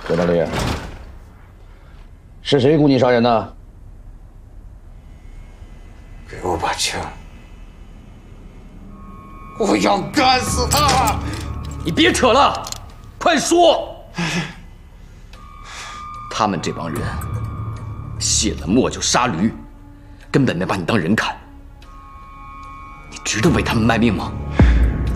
刘大力，是谁雇你杀人的？ 给我把枪！我要干死他！ 你别扯了，快说！他们这帮人卸了磨就杀驴，根本没把你当人看。你值得为他们卖命吗？